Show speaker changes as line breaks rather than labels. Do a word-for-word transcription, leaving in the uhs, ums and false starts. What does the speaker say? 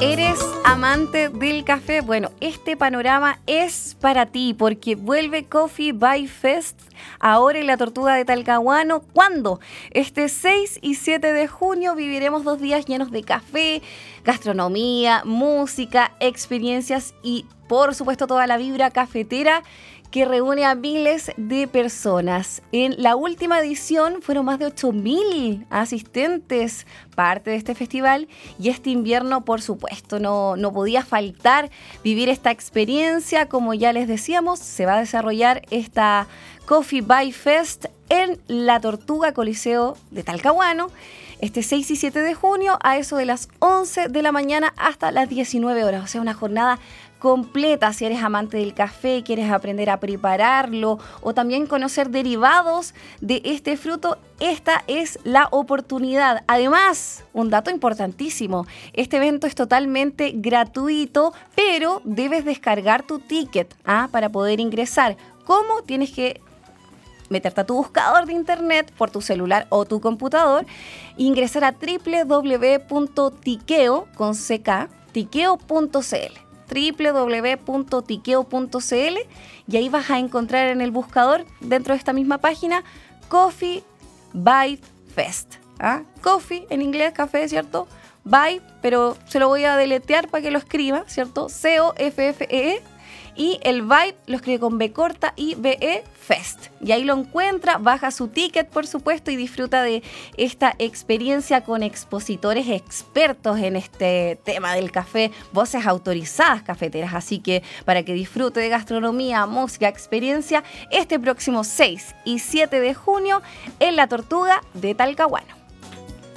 ¿Eres amante del café? Bueno, este panorama es para ti porque vuelve Coffee by Fest ahora en la Tortuga de Talcahuano. ¿Cuándo? Este seis y siete de junio viviremos dos días llenos de café, gastronomía, música, experiencias y por supuesto toda la vibra cafetera que reúne a miles de personas. En la última edición fueron más de ocho mil asistentes parte de este festival y este invierno, por supuesto, no, no podía faltar vivir esta experiencia. Como ya les decíamos, se va a desarrollar esta Coffee by Fest en la Tortuga Coliseo de Talcahuano este seis y siete de junio a eso de las once de la mañana hasta las diecinueve horas. O sea, una jornada completa. Si eres amante del café, quieres aprender a prepararlo o también conocer derivados de este fruto, esta es la oportunidad. Además, un dato importantísimo, este evento es totalmente gratuito, pero debes descargar tu ticket ¿ah? para poder ingresar. ¿Cómo? Tienes que meterte a tu buscador de internet por tu celular o tu computador e ingresar a doble u doble u doble u punto tiqueo con ck, tiqueo punto c l. doble u doble u doble u punto tiqueo punto c l y ahí vas a encontrar en el buscador, dentro de esta misma página, Coffee by Fest. ¿ah? Coffee en inglés, café, ¿cierto? By, pero se lo voy a deletrear para que lo escriba, ¿cierto? C O F F E E. Y el Vibe lo escribe con B corta y B E Fest. Y ahí lo encuentra, baja su ticket, por supuesto, y disfruta de esta experiencia con expositores expertos en este tema del café, voces autorizadas cafeteras. Así que para que disfrute de gastronomía, música, experiencia, este próximo seis y siete de junio en la Tortuga de Talcahuano.